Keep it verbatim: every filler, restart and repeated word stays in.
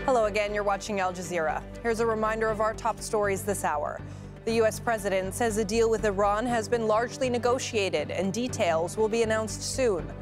Hello again, you're watching Al Jazeera. Here's a reminder of our top stories this hour. The U S president says a deal with Iran has been largely negotiated and details will be announced soon.